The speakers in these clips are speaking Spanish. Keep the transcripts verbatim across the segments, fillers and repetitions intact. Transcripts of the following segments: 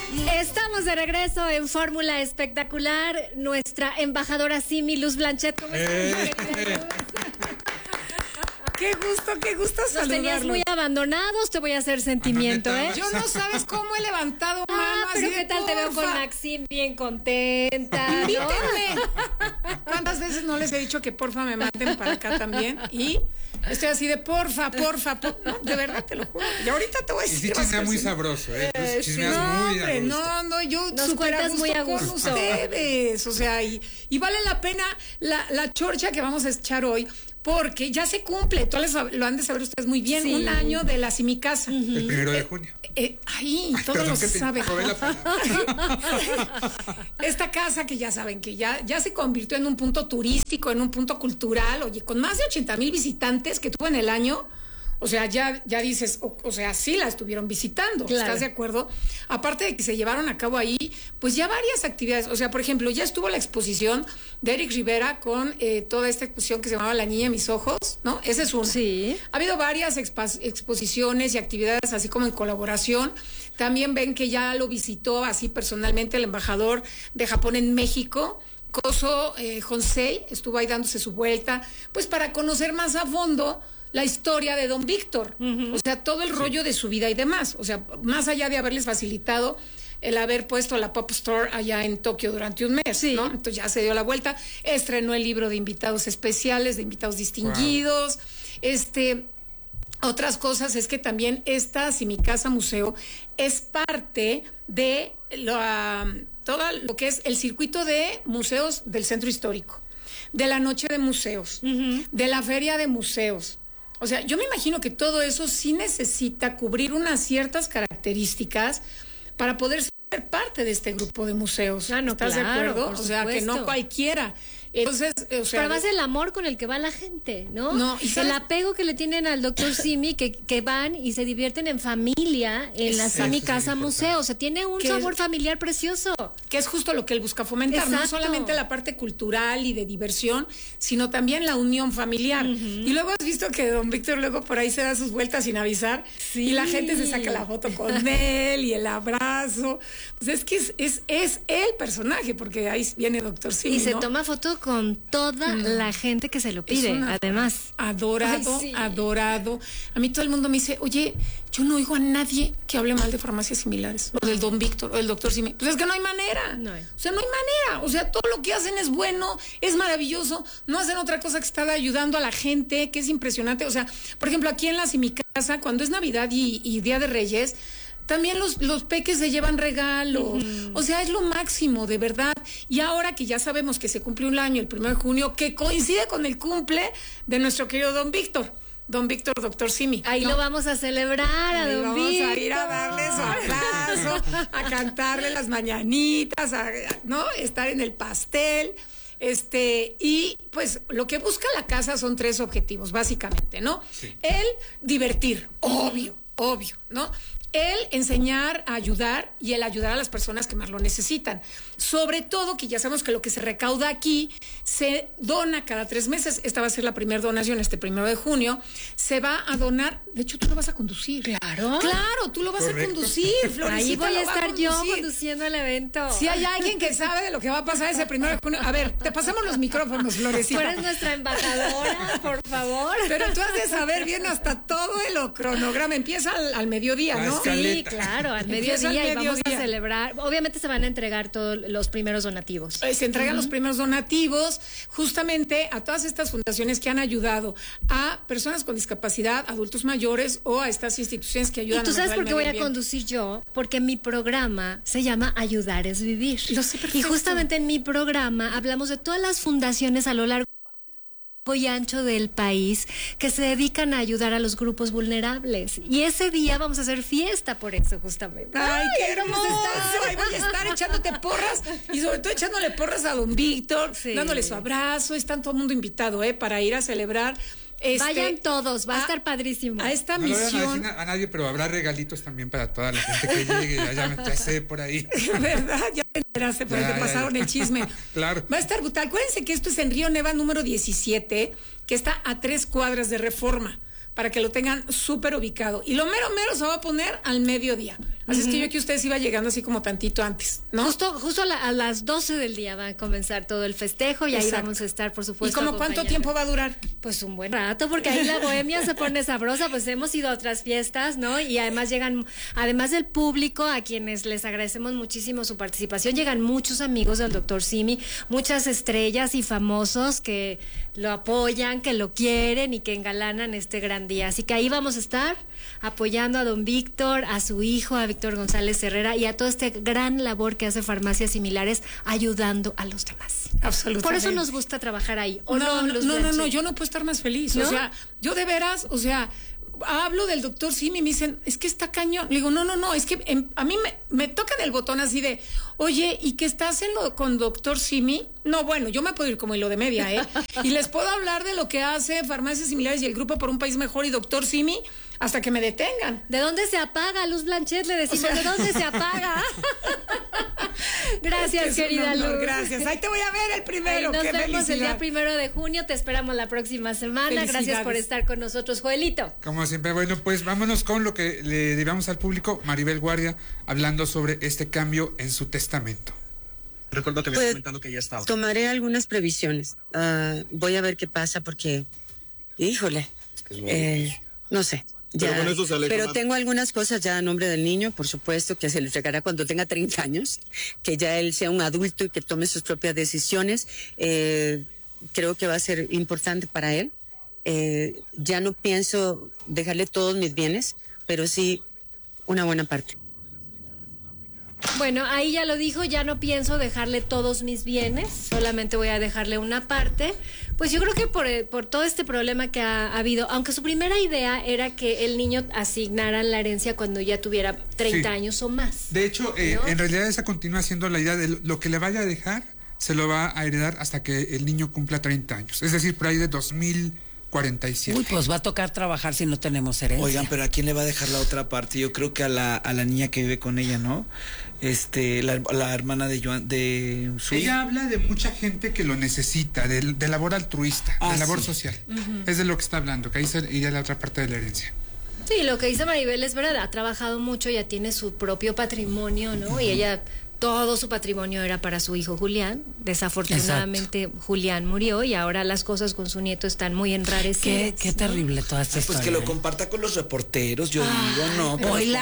Estamos de regreso en Fórmula Espectacular. Nuestra embajadora Simi, Luz Blanchet. ¿Cómo estás? Eh, eh. Qué gusto, qué gusto Nos saludarlo. tenías muy abandonados, te voy a hacer sentimiento, ¿eh? Yo no sabes cómo he levantado Ah, mano. pero así qué de, tal te veo porfa. con Maxim bien contenta, ¿no? Invítenme. ¿Cuántas veces no les he dicho que porfa me manden para acá también? Y estoy así de porfa, porfa, por... no, de verdad te lo juro. Y ahorita te voy a Y decir. sí chismea muy sabroso, ¿eh? Tú Eh, chismeas sí, no, muy hombre, a gusto. no, no, yo Nos súper a cuentas gusto muy a con gusto. ustedes, o sea, y, y vale la pena la, la chorcha que vamos a echar hoy, porque ya se cumple, todos lo han de saber ustedes muy bien, Sí. un año de la Simi Casa. El primero de junio. Eh, ay, Ay, todos perdón lo que te saben. robé la palabra. Esta casa que ya saben que ya, ya se convirtió en un punto turístico, en un punto cultural, oye, con más de ochenta mil visitantes que tuvo en el año. O sea, ya, ya dices, o, o sea, sí la estuvieron visitando, Claro. ¿estás de acuerdo? Aparte de que se llevaron a cabo ahí, pues ya varias actividades. O sea, por ejemplo, ya estuvo la exposición de Eric Rivera con eh, toda esta exposición que se llamaba La Niña de mis ojos, ¿no? Ese es uno. Sí. Ha habido varias expa- exposiciones y actividades así como en colaboración. También ven que ya lo visitó así personalmente el embajador de Japón en México, Koso eh, Honsei, estuvo ahí dándose su vuelta, pues para conocer más a fondo la historia de Don Víctor, uh-huh. O sea, todo el rollo de su vida y demás, o sea, más allá de haberles facilitado el haber puesto la Pop Store allá en Tokio durante un mes, sí. ¿no? Entonces ya se dio la vuelta, estrenó el libro de invitados especiales, de invitados distinguidos, wow. este... Otras cosas es que también esta Simi Casa Museo es parte de la, todo lo que es el circuito de museos del centro histórico, de la noche de museos, uh-huh. de la feria de museos. O sea, yo me imagino que todo eso sí necesita cubrir unas ciertas características para poder ser parte de este grupo de museos. Ah, no, ¿Estás claro, de acuerdo? por O sea, supuesto. que no cualquiera. Entonces, o sea, pero además el amor con el que va la gente, ¿no? No, ¿y el apego que le tienen al doctor Simi, que, que van y se divierten en familia en es, la Simi Casa es Museo. O sea, tiene un sabor es, familiar precioso. Que es justo lo que él busca fomentar, exacto. No solamente la parte cultural y de diversión, sino también la unión familiar. Uh-huh. Y luego has visto que don Víctor luego por ahí se da sus vueltas sin avisar, sí. Y la gente se saca la foto con él y el abrazo. Pues es que es, es, es el personaje, porque ahí viene doctor Simi, y se ¿no? toma foto con toda no. la gente que se lo pide, además. Adorado, Ay, sí. adorado. A mí todo el mundo me dice, oye, yo no oigo a nadie que hable mal de farmacias similares, o del don Víctor, o del doctor Simi. Pues es que no hay manera. No hay. O sea, no hay manera. O sea, todo lo que hacen es bueno, es maravilloso. No hacen otra cosa que estar ayudando a la gente, que es impresionante. O sea, por ejemplo, aquí en la Simi Casa, cuando es Navidad y, y Día de Reyes, también los, los peques se llevan regalos. Uh-huh. O sea, es lo máximo, de verdad. Y ahora que ya sabemos que se cumple un año, el primero de junio, que coincide con el cumple de nuestro querido don Víctor. Don Víctor, doctor Simi. Ahí ¿no? lo vamos a celebrar a Ahí don vamos Víctor. Vamos a ir a darle su abrazo, a cantarle las mañanitas, a, ¿no? Estar en el pastel. Este, y pues lo que busca la casa son tres objetivos, básicamente, ¿no? Sí. El divertir, obvio, obvio, ¿no? El enseñar a ayudar y el ayudar a las personas que más lo necesitan. Sobre todo que ya sabemos que lo que se recauda aquí se dona cada tres meses. Esta va a ser la primera donación, este primero de junio. Se va a donar, de hecho tú lo vas a conducir. Claro. Claro, tú lo vas Correcto. a conducir, Florecita. Ahí voy a estar a yo conduciendo el evento. Si hay alguien que sabe de lo que va a pasar ese primero de junio, a ver, te pasamos los micrófonos, Florecita. Tú eres nuestra embajadora, por favor. Pero tú has de saber bien hasta todo el cronograma. Empieza al, al mediodía, ¿no? Sí, claro, al mediodía, al y vamos mediodía. a celebrar. Obviamente se van a entregar todos los primeros donativos. Se entregan uh-huh. los primeros donativos justamente a todas estas fundaciones que han ayudado a personas con discapacidad, adultos mayores o a estas instituciones que ayudan. ¿Y tú sabes a por qué voy ambiente. a conducir yo? Porque mi programa se llama Ayudar es Vivir. Lo sé perfecto. Y justamente en mi programa hablamos de todas las fundaciones a lo largo y ancho del país que se dedican a ayudar a los grupos vulnerables. Y ese día vamos a hacer fiesta por eso, justamente. ¡Ay, Ay qué hermoso! Ahí voy a estar echándote porras y sobre todo echándole porras a don Víctor, sí. dándole su abrazo. Está todo el mundo invitado, ¿eh? Para ir a celebrar. Este, Vayan todos, va a, a estar padrísimo. A esta no misión. No a, a nadie, pero habrá regalitos también para toda la gente que llegue. Ya, ya, ya sé por ahí. ¿Verdad? Ya te enteraste, por ahí te pasaron ya, ya. el chisme. Claro. Va a estar brutal. Acuérdense que esto es en Río Neva número diecisiete, que está a tres cuadras de Reforma. para que lo tengan súper ubicado. Y lo mero mero se va a poner al mediodía. Así uh-huh. es que yo que ustedes iba llegando así como tantito antes, ¿no? Justo, justo a, la, a las doce del día va a comenzar todo el festejo y Exacto. ahí vamos a estar, por supuesto. ¿Y como cuánto tiempo va a durar? Pues un buen rato, porque ahí la bohemia se pone sabrosa, pues hemos ido a otras fiestas, ¿no? Y además llegan, además del público, a quienes les agradecemos muchísimo su participación, llegan muchos amigos del doctor Simi, muchas estrellas y famosos que lo apoyan, que lo quieren y que engalanan este gran día. Así que ahí vamos a estar apoyando a don Víctor, a su hijo, a Víctor González Herrera y a toda esta gran labor que hace Farmacias Similares ayudando a los demás. Absolutamente. Por eso nos gusta trabajar ahí. ¿O no, no, no, no, no, no, yo no puedo estar más feliz. ¿No? O sea, yo de veras, o sea, hablo del doctor Simi y me dicen, es que está cañón. Le digo, no, no, no, es que en, a mí me, me tocan el botón así de, oye, ¿y qué estás en lo con doctor Simi? No, bueno, yo me puedo ir como hilo de media, ¿eh? Y les puedo hablar de lo que hace Farmacias Similares y el Grupo por un País Mejor y doctor Simi hasta que me detengan. ¿De dónde se apaga, Luz Blanchet? Le decimos, o sea, ¿de dónde se apaga? Gracias, es que querida no, no, Luz. Gracias. Ahí te voy a ver el primero. Ahí nos Qué vemos felicidad. el día primero de junio. Te esperamos la próxima semana. Gracias por estar con nosotros, Joelito. Como siempre, bueno, pues vámonos con lo que le llevamos al público. Maribel Guardia hablando sobre este cambio en su testamento. Recuerdo que me pues, comentando que ya estaba. Tomaré algunas previsiones. Uh, voy a ver qué pasa porque, híjole, es que es eh, no sé. Ya, pero, bueno, sale pero tengo algunas cosas ya a nombre del niño, por supuesto, que se le entregará cuando tenga treinta años, que ya él sea un adulto y que tome sus propias decisiones. Eh, creo que va a ser importante para él. Eh, ya no pienso dejarle todos mis bienes, pero sí una buena parte. Bueno, ahí ya lo dijo, ya no pienso dejarle todos mis bienes, solamente voy a dejarle una parte. Pues yo creo que por, por todo este problema que ha, ha habido, aunque su primera idea era que el niño asignara la herencia cuando ya tuviera treinta sí. años o más. De hecho, eh, ¿no? en realidad esa continúa siendo la idea de lo, lo que le vaya a dejar, se lo va a heredar hasta que el niño cumpla treinta años. Es decir, por ahí de dos mil cuarenta y siete. Uy, pues va a tocar trabajar si no tenemos herencia. Oigan, pero ¿a quién le va a dejar la otra parte? Yo creo que a la, a la niña que vive con ella, ¿no? Este, la, la hermana de Joan, de su Ella hija. habla de mucha gente que lo necesita, de, de labor altruista, ah, de labor sí. social. Uh-huh. Es de lo que está hablando, que ahí se iría la otra parte de la herencia. Sí, lo que dice Maribel es verdad, ha trabajado mucho, ya tiene su propio patrimonio, ¿no? Uh-huh. Y ella, todo su patrimonio era para su hijo Julián. Desafortunadamente Exacto. Julián murió y ahora las cosas con su nieto están muy enrarecidas. Qué, qué ¿no? terrible toda esta pues historia. Pues que lo comparta con los reporteros, yo ah, digo, no. Pues hola,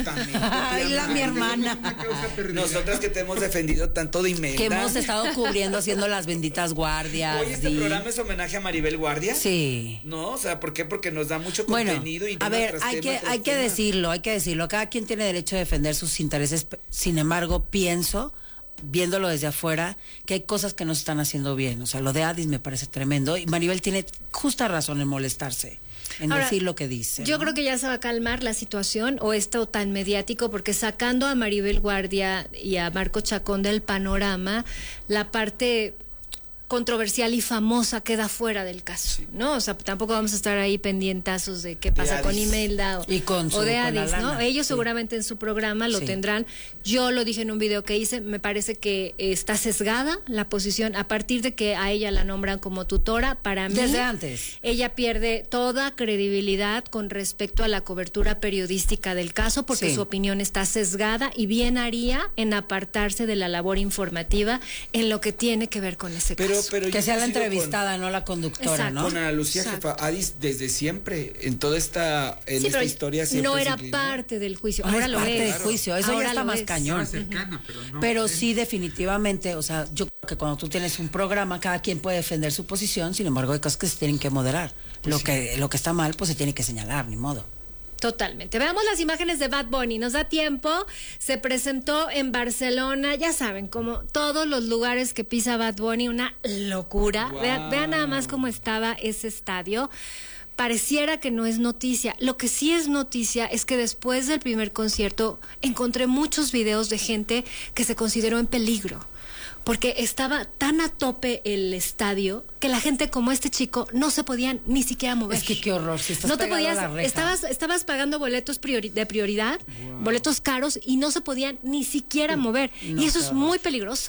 hola mi hermana. Nosotras que te hemos defendido tanto de Imelda. Que hemos estado cubriendo, haciendo las benditas guardias. Oye, ¿este y... programa es homenaje a Maribel Guardia? Sí. No, o sea, ¿por qué? Porque nos da mucho bueno, contenido. Y a ver, hay que, hay que decirlo, hay que decirlo. Cada quien tiene derecho a defender sus intereses. Sin embargo, pienso, viéndolo desde afuera, que hay cosas que no se están haciendo bien. O sea, lo de Adis me parece tremendo y Maribel tiene justa razón en molestarse, en Ahora, decir lo que dice. Yo ¿no? creo que ya se va a calmar la situación o esto tan mediático, porque sacando a Maribel Guardia y a Marco Chacón del panorama, la parte controversial y famosa queda fuera del caso, ¿no? O sea, tampoco vamos a estar ahí pendientazos de qué pasa con Imelda o, y con su, o de con Adis, ¿no? Ellos sí. seguramente en su programa lo sí. tendrán. Yo lo dije en un video que hice, me parece que está sesgada la posición a partir de que a ella la nombran como tutora. Para mí, desde antes, ella pierde toda credibilidad con respecto a la cobertura periodística del caso porque sí. su opinión está sesgada y bien haría en apartarse de la labor informativa en lo que tiene que ver con ese pero, caso. Pero que sea la entrevistada, con, no la conductora, exacto. ¿no? Con Ana Lucía, Exacto. jefa, Adis desde siempre, en toda esta, en sí, esta historia siempre no era parte del juicio, ahora, ahora lo es. Parte del juicio, eso ahora ya está más es. cañón. Cercana, pero no, pero sí. sí, definitivamente, o sea, yo creo que cuando tú tienes un programa, cada quien puede defender su posición, sin embargo, hay cosas que se tienen que moderar. Pues lo sí. que lo que está mal, pues se tiene que señalar, ni modo. Totalmente. Veamos las imágenes de Bad Bunny. Nos da tiempo. Se presentó en Barcelona. Ya saben, como todos los lugares que pisa Bad Bunny, una locura. Wow. Vean, vean nada más cómo estaba ese estadio. Pareciera que no es noticia. Lo que sí es noticia es que después del primer concierto encontré muchos videos de gente que se consideró en peligro. Porque estaba tan a tope el estadio que la gente como este chico no se podían ni siquiera mover. Es que qué horror, si estás no te podías, a la reja. estabas, estabas pagando boletos priori, de prioridad, wow. boletos caros y no se podían ni siquiera mover. No, y eso es muy peligroso.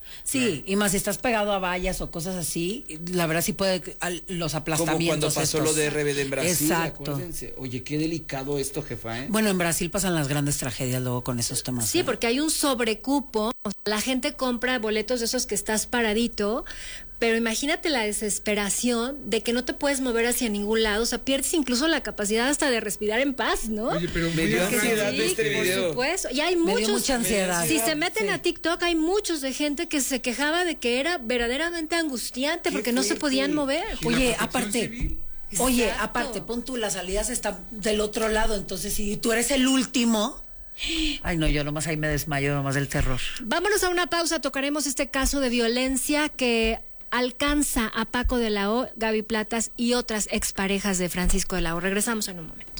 Sí, claro. Y más si estás pegado a vallas o cosas así, la verdad sí puede al, los aplastamientos. Como cuando pasó estos. lo de R B D en Brasil. Exacto. Acuérdense. Oye, qué delicado esto, jefa, ¿eh? Bueno, en Brasil pasan las grandes tragedias luego con esos temas. Sí, ¿eh? porque hay un sobrecupo. O sea, la gente compra boletos de esos que estás paradito, pero imagínate la desesperación de que no te puedes mover hacia ningún lado, o sea, pierdes incluso la capacidad hasta de respirar en paz, ¿no? Oye, pero me dio mira, ansiedad sí, este por video. supuesto. Y hay Me muchos. dio mucha ansiedad. Si se meten Sí. a TikTok, hay muchos de gente que se quejaba de que era verdaderamente angustiante porque no se podían mover. ¿Y la Oye, protección aparte, civil? oye, Exacto. aparte, pon tú, las salidas están del otro lado, entonces si tú eres el último, ay no, yo nomás ahí me desmayo, nomás del terror. Vámonos a una pausa, tocaremos este caso de violencia que alcanza a Paco de la O, Gaby Platas y otras exparejas de Francisco de la O. Regresamos en un momento.